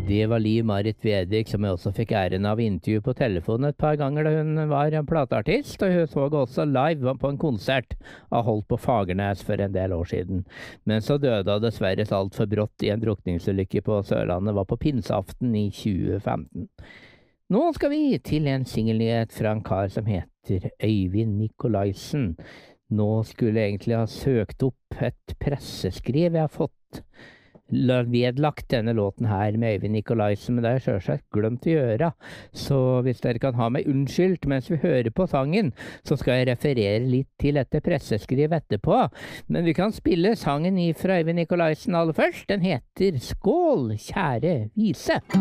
Det var Liv-Marit Vedvik, som jeg også fikk æren av intervju på telefon et par ganger da hun var en plateartist, og hun så også live på en konsert av holdt på Fagernes for en del år siden. Men så døde hun dessverre alt for brått i en drukningsulykke på Sørlandet, var på pinseaften i 2015. Nå skal vi til en singelnyhet fra en kar som heter Øyvind Nikolaisen. Nå skulle jeg egentlig ha søkt opp et presseskriv jeg har fått vedlagt denne låten her med Øyvind Nikolaisen, men det har jeg selvsagt glemt å gjøre. Så hvis dere kan ha meg unnskyldt mens vi hører på sangen, så skal jeg referere litt til dette presseskrivet etterpå. Men vi kan spille sangen fra Øyvind Nikolaisen aller først. Den heter Skål, kjære vise.